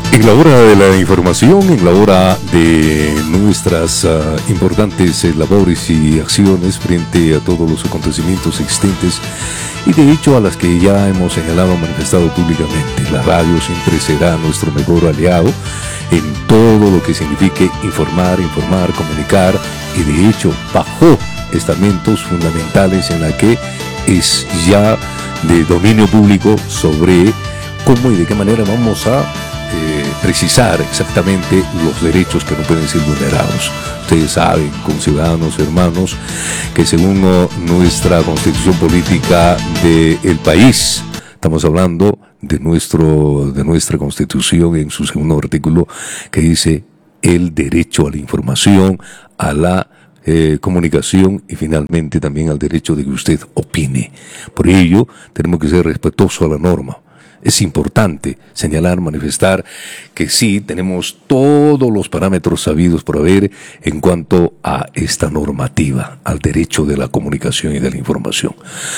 En la hora de la información, en la hora de nuestras importantes labores y acciones frente a todos los acontecimientos existentes y de hecho a las que ya hemos señalado o manifestado públicamente, la radio siempre será nuestro mejor aliado en todo lo que signifique informar, comunicar y de hecho bajo estamentos fundamentales en la que es ya de dominio público sobre cómo y de qué manera vamos a precisar exactamente los derechos que no pueden ser vulnerados. Ustedes saben, conciudadanos, hermanos, que según nuestra constitución política del país, estamos hablando de nuestra constitución en su segundo artículo, que dice el derecho a la información, a la comunicación y finalmente también al derecho de que usted opine. Por ello, tenemos que ser respetuosos a la norma. Es importante señalar, manifestar que sí tenemos todos los parámetros sabidos por haber en cuanto a esta normativa, al derecho de la comunicación y de la información.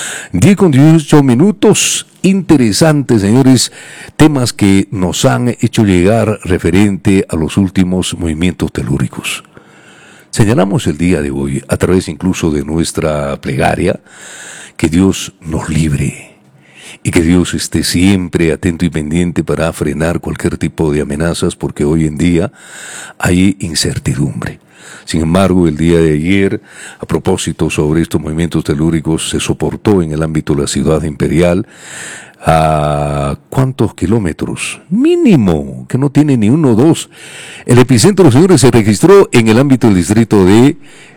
10:18, interesantes, señores, temas que nos han hecho llegar referente a los últimos movimientos telúricos. Señalamos el día de hoy, a través incluso de nuestra plegaria, que Dios nos libre. Y que Dios esté siempre atento y pendiente para frenar cualquier tipo de amenazas, porque hoy en día hay incertidumbre. Sin embargo, el día de ayer, a propósito sobre estos movimientos telúricos, se soportó en el ámbito de la ciudad imperial a ¿cuántos kilómetros? Mínimo, que no tiene ni uno o dos. El epicentro, señores, se registró en el ámbito del distrito de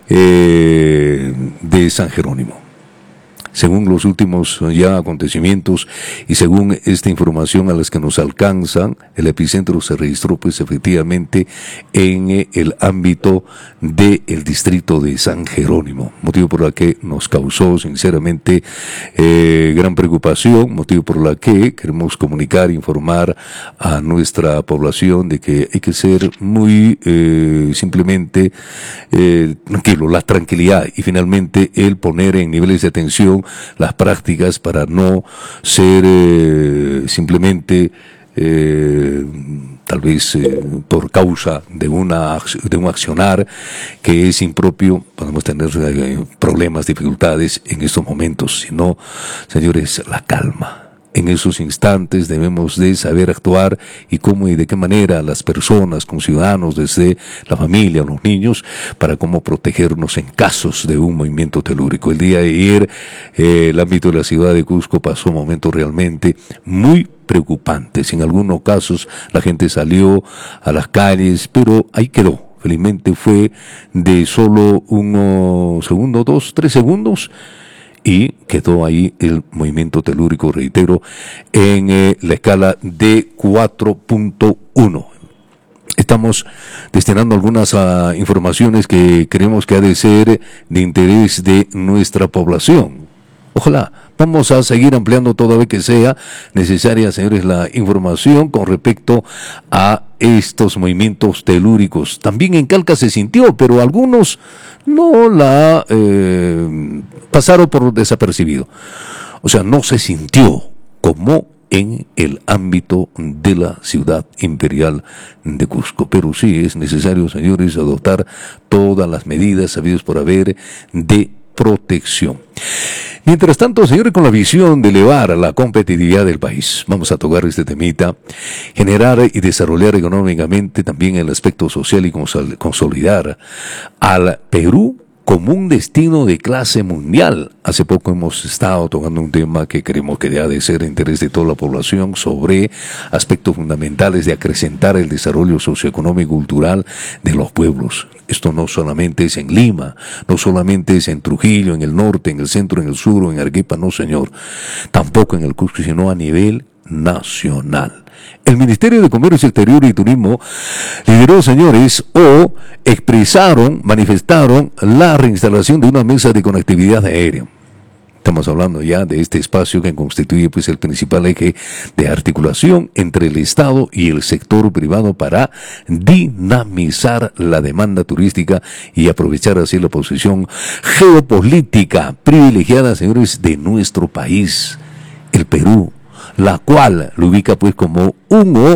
San Jerónimo. Según los últimos ya acontecimientos y según esta información a las que nos alcanzan, el epicentro se registró pues efectivamente en el ámbito del distrito de San Jerónimo, motivo por la que nos causó sinceramente gran preocupación, motivo por la que queremos comunicar, informar a nuestra población de que hay que ser muy simplemente tranquilo, la tranquilidad y finalmente el poner en niveles de atención las prácticas para no ser simplemente tal vez por causa de un accionar que es impropio, podemos tener problemas, dificultades en estos momentos, sino, señores, la calma. En esos instantes debemos de saber actuar y cómo y de qué manera las personas, conciudadanos, desde la familia, los niños, para cómo protegernos en casos de un movimiento telúrico. El día de ayer, el ámbito de la ciudad de Cusco pasó momentos realmente muy preocupantes. En algunos casos la gente salió a las calles, pero ahí quedó. Felizmente fue de solo 1 segundo, 2, 3 segundos, y quedó ahí el movimiento telúrico, reitero, en la escala de 4.1. Estamos destinando algunas informaciones que creemos que ha de ser de interés de nuestra población. Ojalá, vamos a seguir ampliando toda vez que sea necesaria, señores, la información con respecto a estos movimientos telúricos. También en Calca se sintió, pero algunos no la pasaron por desapercibido. O sea, no se sintió como en el ámbito de la ciudad imperial de Cusco. Pero sí es necesario, señores, adoptar todas las medidas sabidas por haber de protección. Mientras tanto, señores, con la visión de elevar la competitividad del país, vamos a tocar este temita, generar y desarrollar económicamente también el aspecto social y consolidar al Perú como un destino de clase mundial. Hace poco hemos estado tocando un tema que creemos que debe de ser de interés de toda la población sobre aspectos fundamentales de acrecentar el desarrollo socioeconómico y cultural de los pueblos. Esto no solamente es en Lima, no solamente es en Trujillo, en el norte, en el centro, en el sur o en Arequipa, no señor. Tampoco en el Cusco, sino a nivel nacional. El Ministerio de Comercio Exterior y Turismo lideró, señores, o expresaron, manifestaron la reinstalación de una mesa de conectividad aérea. Estamos hablando ya de este espacio que constituye pues el principal eje de articulación entre el Estado y el sector privado para dinamizar la demanda turística y aprovechar así la posición geopolítica privilegiada, señores, de nuestro país, el Perú, la cual lo ubica pues como uno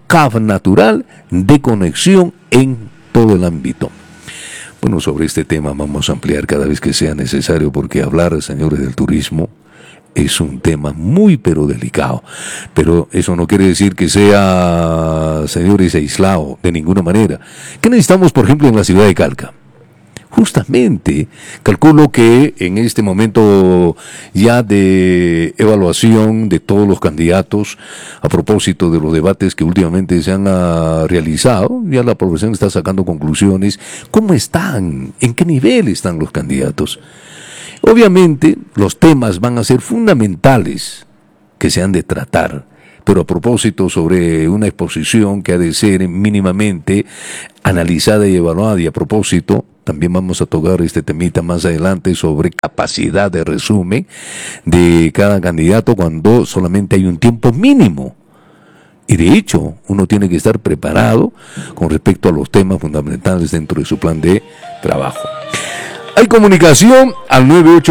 cab natural de conexión en todo el ámbito. Bueno, sobre este tema vamos a ampliar cada vez que sea necesario, porque hablar, señores, del turismo es un tema muy pero delicado. Pero eso no quiere decir que sea, señores, aislado de ninguna manera. ¿Qué necesitamos, por ejemplo, en la ciudad de Calca? Justamente, calculo que en este momento ya de evaluación de todos los candidatos, a propósito de los debates que últimamente se han realizado, ya la población está sacando conclusiones. ¿Cómo están? ¿En qué nivel están los candidatos? Obviamente, los temas van a ser fundamentales que se han de tratar, pero a propósito sobre una exposición que ha de ser mínimamente analizada y evaluada, y a propósito, también vamos a tocar este temita más adelante sobre capacidad de resumen de cada candidato cuando solamente hay un tiempo mínimo. Y de hecho, uno tiene que estar preparado con respecto a los temas fundamentales dentro de su plan de trabajo. Hay comunicación al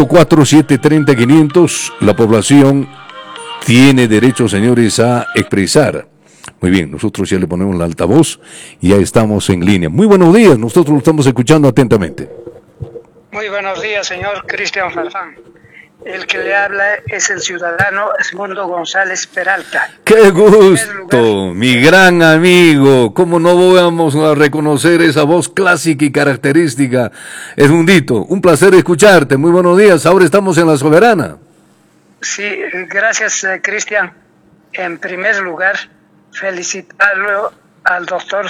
984-730-500. La población tiene derecho, señores, a expresar. Muy bien, nosotros ya le ponemos la altavoz y ya estamos en línea. Muy buenos días, nosotros lo estamos escuchando atentamente. Muy buenos días, señor Cristian Farfán. El que le habla es el ciudadano Edmundo González Peralta. ¡Qué gusto, mi gran amigo! ¿Cómo no vamos a reconocer esa voz clásica y característica? Edmundito, un placer escucharte. Muy buenos días, ahora estamos en La Soberana. Sí, gracias, Cristian. En primer lugar, felicitarlo al doctor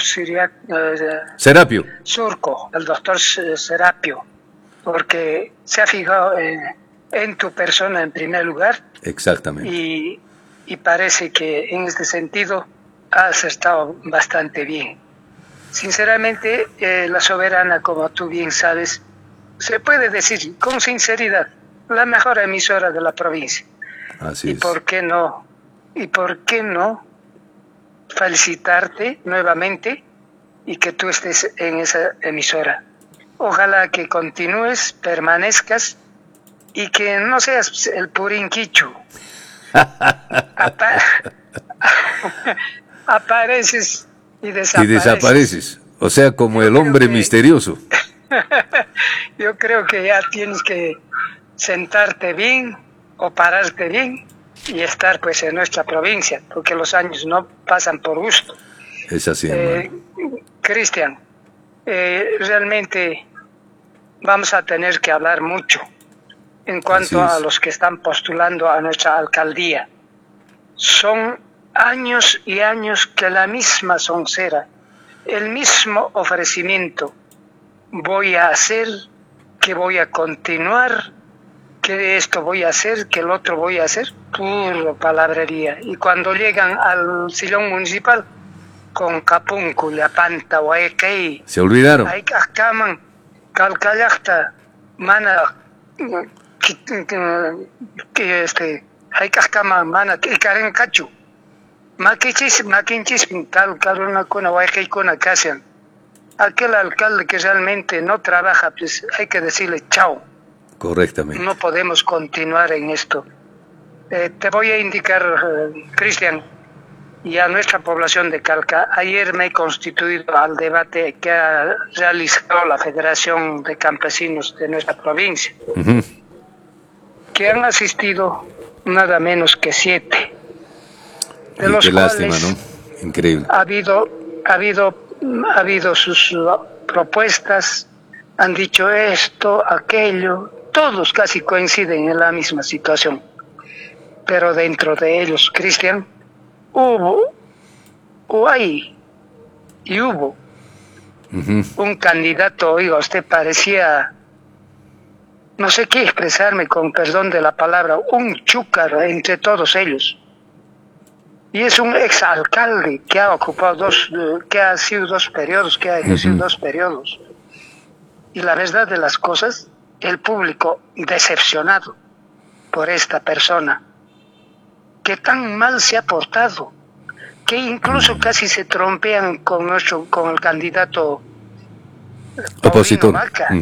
Serapio Surco, al doctor Serapio, porque se ha fijado en tu persona en primer lugar. Exactamente. Y parece que en este sentido has estado bastante bien. Sinceramente, La Soberana, como tú bien sabes, se puede decir con sinceridad, la mejor emisora de la provincia. Así es. ¿Por qué no? ¿Y por qué no felicitarte nuevamente y que tú estés en esa emisora? Ojalá que continúes, permanezcas y que no seas el purinquichu. Apareces y desapareces. Y desapareces, o sea, como el hombre misterioso. Yo creo que ya tienes que sentarte bien o pararte bien y estar pues en nuestra provincia, porque los años no pasan por gusto. Es así, hermano. Cristian, realmente vamos a tener que hablar mucho en cuanto a los que están postulando a nuestra alcaldía. Son años y años que la misma soncera, el mismo ofrecimiento. Voy a hacer, que voy a continuar, que esto voy a hacer, que el otro voy a hacer, puro palabrería. Y cuando llegan al sillón municipal, con Capuncu, La Panta, Huaycay, se olvidaron. Hay cascaman, Calcallacta, Mana, que hay cascaman, Mana, y Karen Cachu, Maquinchis, Calcaruna, Cona, Huaycay, Cona, Casian. Aquel alcalde que realmente no trabaja, pues hay que decirle chao. Correctamente. No podemos continuar en esto. Te voy a indicar, Cristian, y a nuestra población de Calca, ayer me he constituido al debate que ha realizado la Federación de Campesinos de nuestra provincia, que han asistido nada menos que 7. De los qué cuales lástima, ¿no? Increíble. Ha habido sus propuestas, han dicho esto, aquello, todos casi coinciden en la misma situación. Pero dentro de ellos, Cristian, hubo un candidato, oiga, usted parecía, no sé qué expresarme con perdón de la palabra, un chúcar entre todos ellos. Y es un exalcalde que ha ocupado que ha sido 2 periodos, que ha ejercido 2 periodos. Y la verdad de las cosas, el público decepcionado por esta persona, que tan mal se ha portado, que incluso casi se trompean con el candidato opositor.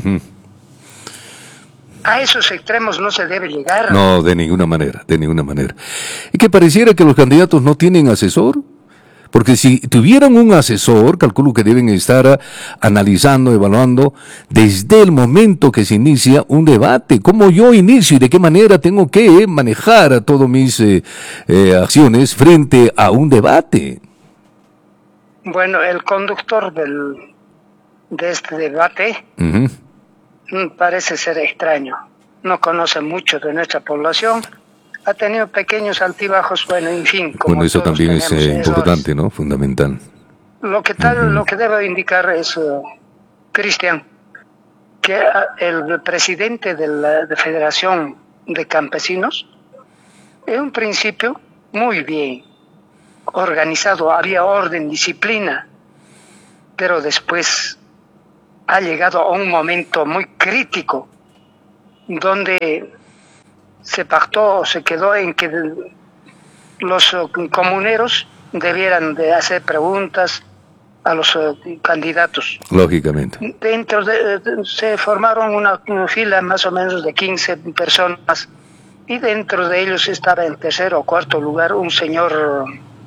A esos extremos no se debe llegar. No, de ninguna manera, de ninguna manera. Y que pareciera que los candidatos no tienen asesor. Porque si tuvieran un asesor, calculo que deben estar analizando, evaluando desde el momento que se inicia un debate, cómo yo inicio y de qué manera tengo que manejar todas mis acciones frente a un debate. Bueno, el conductor de este debate parece ser extraño. No conoce mucho de nuestra población. Ha tenido pequeños altibajos, bueno, en fin. Bueno, eso también es importante, ¿no? Fundamental. Lo que debo indicar es, Cristian, que el presidente de la Federación de Campesinos, en un principio, muy bien organizado, había orden, disciplina, pero después ha llegado a un momento muy crítico, donde se pactó, se quedó en que los comuneros debieran de hacer preguntas a los candidatos. Lógicamente. Se formaron una fila más o menos de 15 personas y dentro de ellos estaba en tercer o cuarto lugar un señor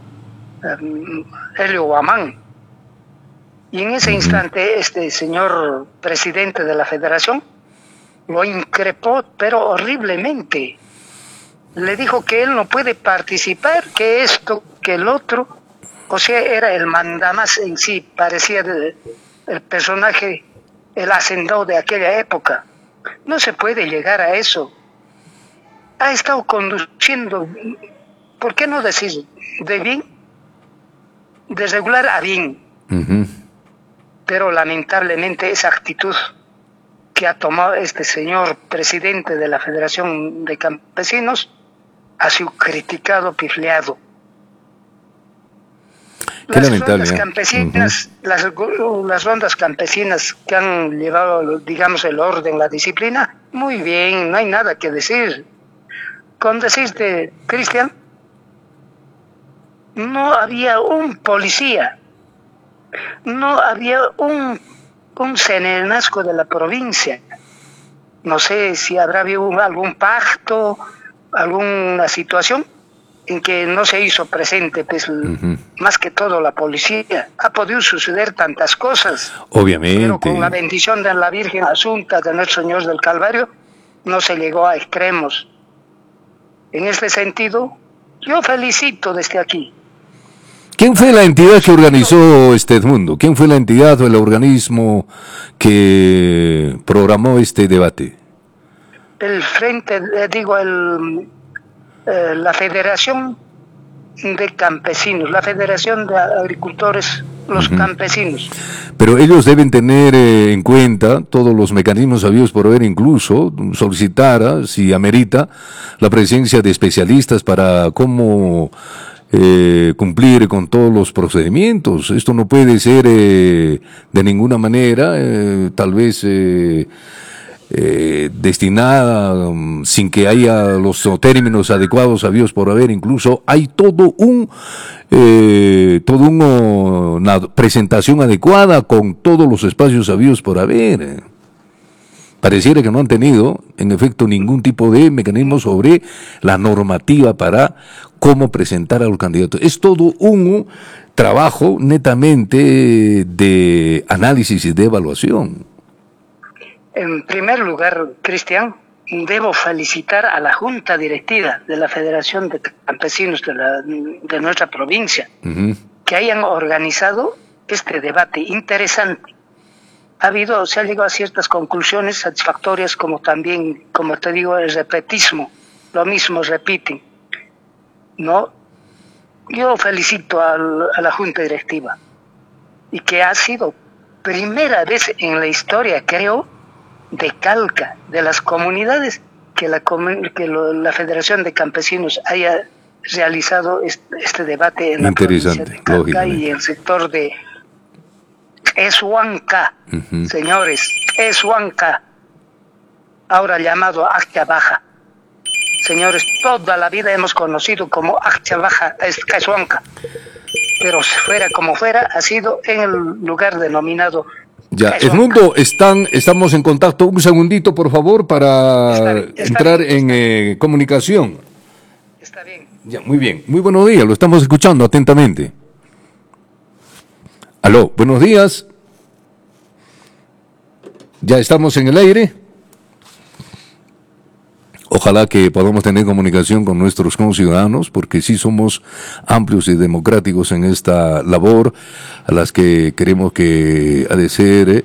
Helio Guamán. Y en ese instante este señor presidente de la federación lo increpó, pero horriblemente. Le dijo que él no puede participar, que esto, que el otro. O sea, era el mandamás en sí, parecía el personaje, el hacendado de aquella época. No se puede llegar a eso. Ha estado conduciendo, ¿por qué no decir de bien? De regular a bien. Pero lamentablemente esa actitud que ha tomado este señor presidente de la Federación de Campesinos ha sido criticado, pifleado. Las rondas campesinas, las rondas campesinas que han llevado, digamos, el orden, la disciplina, muy bien, no hay nada que decir. Con decirte, Cristian, no había un policía, no había un serenazgo de la provincia. No sé si habrá habido algún pacto, alguna situación en que no se hizo presente, pues, más que todo la policía. Ha podido suceder tantas cosas. Obviamente. Pero con la bendición de la Virgen Asunta de Nuestro Señor del Calvario, no se llegó a extremos. En este sentido, yo felicito desde aquí. ¿Quién fue la entidad que organizó Edmundo? ¿Quién fue la entidad o el organismo que programó este debate? El frente, la Federación de Campesinos, la Federación de Agricultores, los campesinos. Pero ellos deben tener en cuenta todos los mecanismos habidos por haber, incluso solicitar, si amerita, la presencia de especialistas para cómo cumplir con todos los procedimientos. Esto no puede ser de ninguna manera, tal vez destinada sin que haya los términos adecuados habidos por haber. Incluso hay una presentación adecuada con todos los espacios habidos por haber. Pareciera que no han tenido, en efecto, ningún tipo de mecanismo sobre la normativa para cómo presentar a los candidatos. Es todo un trabajo netamente de análisis y de evaluación. En primer lugar, Cristian, debo felicitar a la Junta Directiva de la Federación de Campesinos de nuestra provincia, que hayan organizado este debate interesante. Se ha llegado a ciertas conclusiones satisfactorias, como también, como te digo, el repetismo, lo mismo repiten, ¿no? Yo felicito a la Junta Directiva, y que ha sido primera vez en la historia, creo, de Calca, de las comunidades, que la Federación de Campesinos haya realizado este debate en la provincia de Calca y en el sector de Eshuanca, señores, Eshuanca, ahora llamado Accha Baja. Señores, toda la vida hemos conocido como Accha Baja, Eshuanca, pero fuera como fuera, ha sido en el lugar denominado ya. Edmundo, estamos en contacto. Un segundito, por favor, para entrar en comunicación. Está bien. Ya, muy bien. Muy buenos días, lo estamos escuchando atentamente. Aló, buenos días. Ya estamos en el aire. Ojalá que podamos tener comunicación con nuestros conciudadanos, porque sí somos amplios y democráticos en esta labor, a las que queremos que ha de ser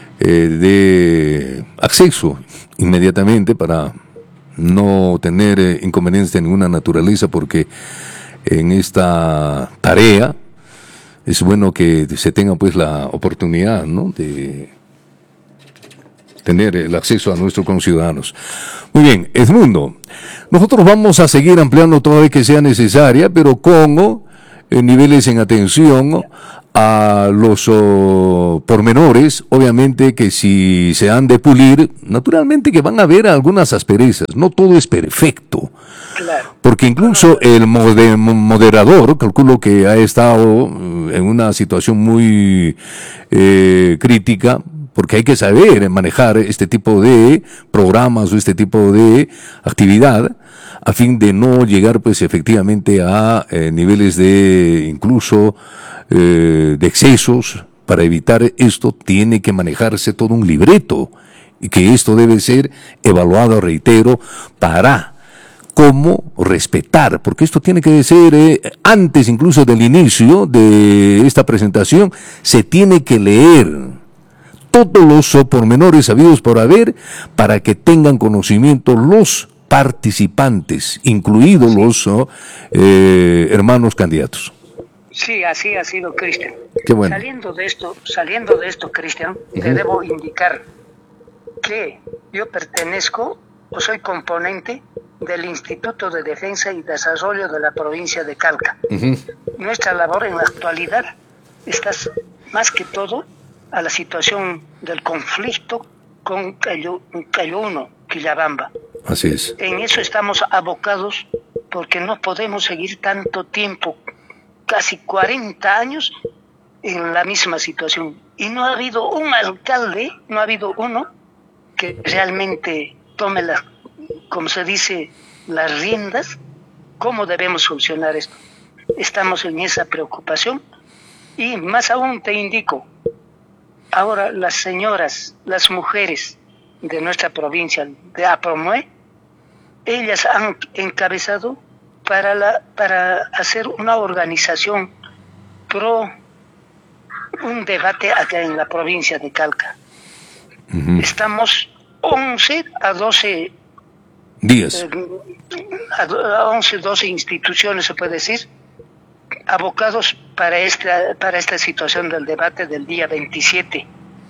de acceso inmediatamente para no tener inconvenientes de ninguna naturaleza, porque en esta tarea es bueno que se tenga pues la oportunidad, ¿no?, de tener el acceso a nuestros conciudadanos. Muy bien, Edmundo, nosotros vamos a seguir ampliando toda vez que sea necesaria, pero con niveles en atención a los pormenores, obviamente que si se han de pulir, naturalmente que van a haber algunas asperezas, no todo es perfecto. Claro. Porque incluso el moderador, calculo que ha estado en una situación muy crítica, porque hay que saber manejar este tipo de programas o este tipo de actividad a fin de no llegar pues efectivamente a niveles de incluso de excesos. Para evitar esto tiene que manejarse todo un libreto y que esto debe ser evaluado, reitero, para cómo respetar, porque esto tiene que ser antes incluso del inicio de esta presentación, se tiene que leer todos los pormenores habidos por haber para que tengan conocimiento los participantes, incluidos los hermanos candidatos. Sí, así ha sido, Cristian. Qué bueno. Saliendo de esto, Cristian, te debo indicar que yo pertenezco o soy componente del Instituto de Defensa y Desarrollo de la provincia de Calca. Nuestra labor en la actualidad está más que todo a la situación del conflicto con Cayuno, Quillabamba. Así es. En eso estamos abocados porque no podemos seguir tanto tiempo, casi 40 años, en la misma situación. Y no ha habido un alcalde, no ha habido uno que realmente tome como se dice, las riendas, cómo debemos solucionar esto. Estamos en esa preocupación y más aún te indico, ahora las señoras, las mujeres de nuestra provincia de Apromue, ellas han encabezado para hacer una organización pro un debate acá en la provincia de Calca. Estamos 11 a 12 días. A 11, 12 instituciones, se puede decir, abocados para esta situación del debate del día 27.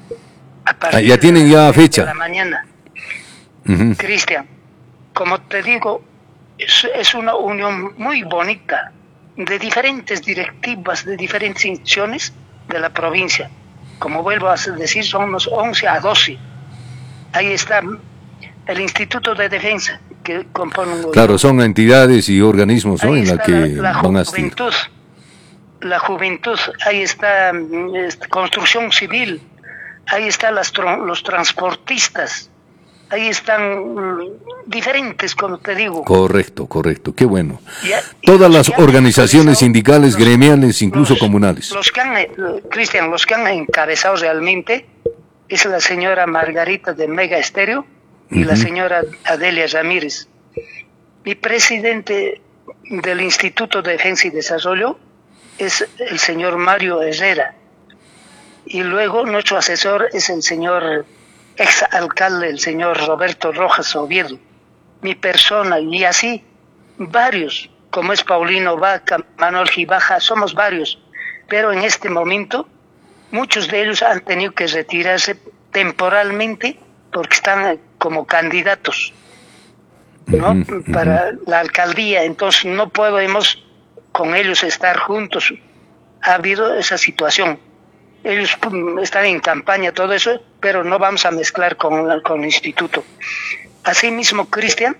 Ya tienen ya fecha. De la mañana. Cristian, como te digo, es una unión muy bonita de diferentes directivas, de diferentes instituciones de la provincia. Como vuelvo a decir, son unos 11 a 12. Ahí está el Instituto de Defensa, que compone un... Claro, son entidades y organismos, ¿no?, en la que van a asistir. La juventud, ahí está construcción civil, ahí están los transportistas, ahí están diferentes, como te digo. Correcto, qué bueno. Todas las organizaciones sindicales, gremiales, incluso comunales. Cristian, los que han encabezado realmente es la señora Margarita de Mega Estéreo y la señora Adelia Ramírez. Mi presidente del Instituto de Defensa y Desarrollo es el señor Mario Herrera. Y luego nuestro asesor es el señor exalcalde, el señor Roberto Rojas Oviedo. Mi persona, y así varios, como es Paulino Vaca, Manuel Gibaja, somos varios. Pero en este momento muchos de ellos han tenido que retirarse temporalmente porque están como candidatos, ¿no? Para la alcaldía. Entonces no podemos con ellos estar juntos. Ha habido esa situación. Ellos están en campaña, todo eso, pero no vamos a mezclar con el instituto. Asimismo, Cristian,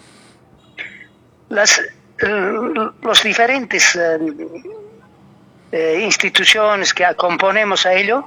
los diferentes instituciones que componemos a ello,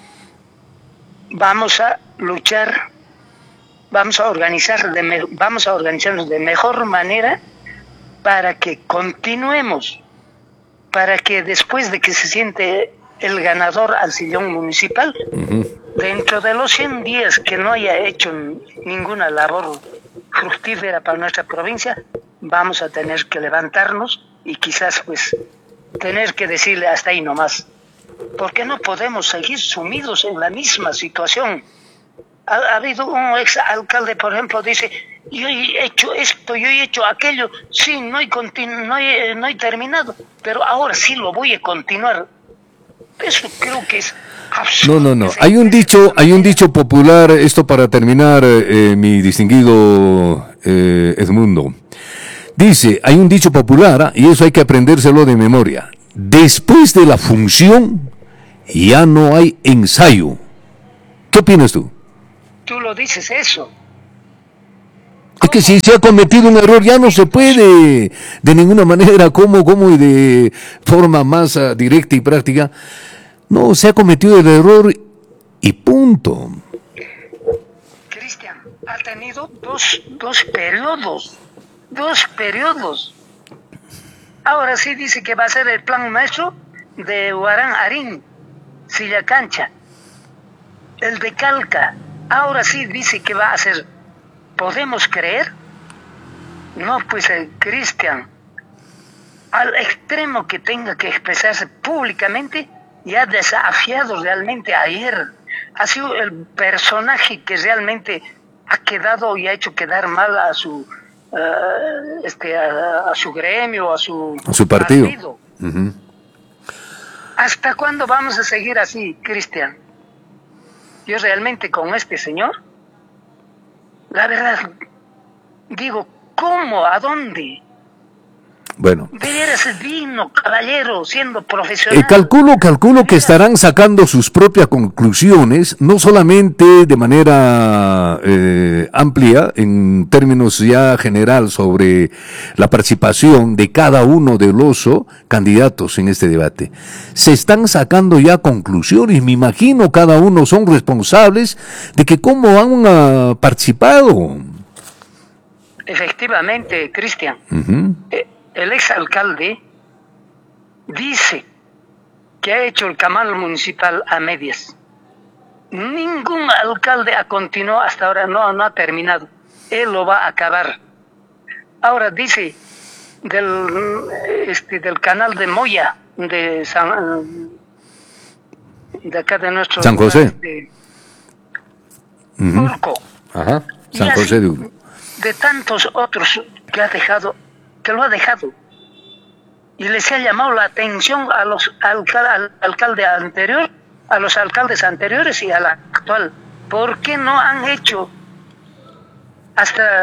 vamos a luchar, vamos a organizarnos de mejor manera para que continuemos, para que después de que se siente el ganador al sillón municipal. Dentro de los 100 días que no haya hecho ninguna labor fructífera para nuestra provincia, vamos a tener que levantarnos y quizás pues tener que decirle hasta ahí nomás, porque no podemos seguir sumidos en la misma situación. Ha habido un ex alcalde, por ejemplo, dice, yo he hecho esto, yo he hecho aquello, sí, no he terminado, pero ahora sí lo voy a continuar. Eso creo que es absurdo. No. Hay un dicho popular, esto para terminar, mi distinguido Edmundo. Dice, hay un dicho popular, y eso hay que aprendérselo de memoria. Después de la función, ya no hay ensayo. ¿Qué opinas tú? Tú lo dices eso. Es que si se ha cometido un error ya no se puede de ninguna manera, como y de forma más directa y práctica. No, se ha cometido el error y punto. Cristian, ha tenido dos periodos. 2 periodos. Ahora sí dice que va a ser el plan maestro de Huarán Arín, Silla Cancha. El de Calca. Ahora sí dice que va a hacer. ¿Podemos creer? No, pues Cristian, al extremo que tenga que expresarse públicamente, ya desafiado realmente ayer. Ha sido el personaje que realmente ha quedado y ha hecho quedar mal a su a su gremio, a su partido. ¿Hasta cuándo vamos a seguir así, Cristian? Yo realmente con este señor, la verdad, digo, ¿cómo? ¿A dónde? Bueno. Debería ser digno, caballero, siendo profesional. Calculo que estarán sacando sus propias conclusiones, no solamente de manera amplia, en términos ya general sobre la participación de cada uno de los candidatos en este debate. Se están sacando ya conclusiones, me imagino, cada uno son responsables de que cómo han participado. Efectivamente, Cristian. El exalcalde dice que ha hecho el camal municipal a medias. Ningún alcalde ha continuado hasta ahora, no ha terminado. Él lo va a acabar. Ahora dice del canal de Moya, de acá de nuestro San José. Urco. Ajá, San José de Urco. De tantos otros que lo ha dejado, y les ha llamado la atención a los al alcalde anterior, a los alcaldes anteriores y al actual. ¿Por qué no han hecho, hasta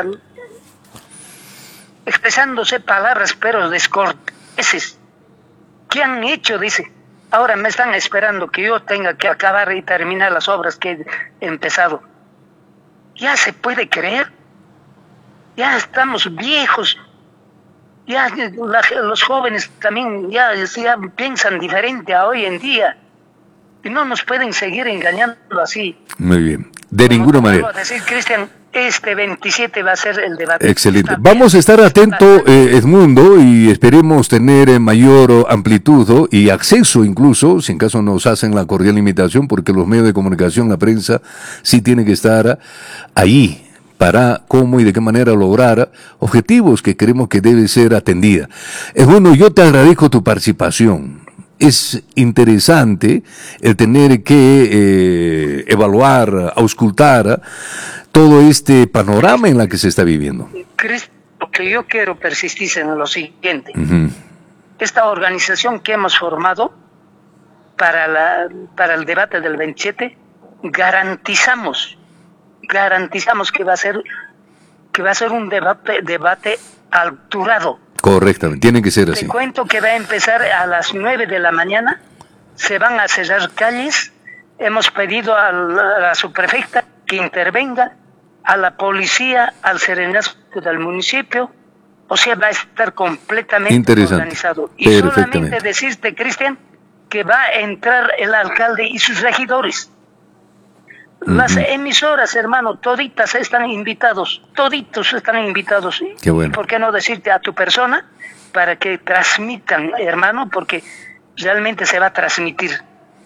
expresándose palabras pero descorteses? ¿Qué han hecho? Dice, ahora me están esperando que yo tenga que acabar y terminar las obras que he empezado. ¿Ya se puede creer? Ya estamos viejos. Ya los jóvenes también ya piensan diferente a hoy en día. Y no nos pueden seguir engañando así. Muy bien. De ninguna manera. Decir, Cristian, este 27 va a ser el debate. Excelente. Vamos a estar atentos, Edmundo, y esperemos tener mayor amplitud y acceso incluso, si en caso nos hacen la cordial invitación, porque los medios de comunicación, la prensa, sí tienen que estar ahí para cómo y de qué manera lograr objetivos que creemos que debe ser atendida. Bueno, yo te agradezco tu participación. Es interesante el tener que evaluar, auscultar todo este panorama en la que se está viviendo. Lo que yo quiero persistir en lo siguiente. Esta organización que hemos formado para el debate del 27, garantizamos que va a ser un debate alturado. Correctamente, tiene que ser así. Te cuento que va a empezar a las 9 de la mañana, se van a cerrar calles, hemos pedido a la subprefecta que intervenga, a la policía, al serenazgo del municipio, o sea, va a estar completamente organizado. Y solamente decirte, Cristian, que va a entrar el alcalde y sus regidores. Las emisoras, hermano, toditas están invitados, toditos están invitados. Qué bueno. ¿Por qué no decirte a tu persona para que transmitan, hermano? Porque realmente se va a transmitir.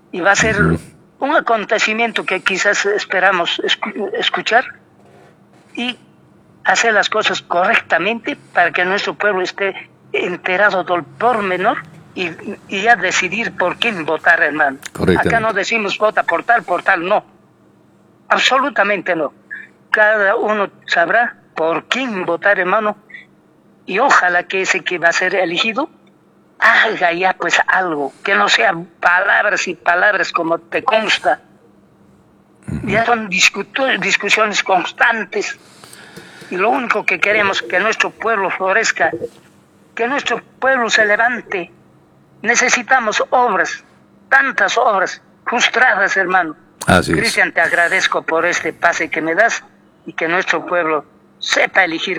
Y va a ser un acontecimiento que quizás esperamos escuchar y hacer las cosas correctamente para que nuestro pueblo esté enterado del pormenor y ya decidir por quién votar, hermano. Acá no decimos vota por tal, no. Absolutamente no. Cada uno sabrá por quién votar, hermano, y ojalá que ese que va a ser elegido haga ya pues algo, que no sean palabras y palabras como te consta. Ya son discusiones constantes y lo único que queremos es que nuestro pueblo florezca, que nuestro pueblo se levante. Necesitamos obras, tantas obras frustradas, hermano. Cristian, te agradezco por este pase que me das y que nuestro pueblo sepa elegir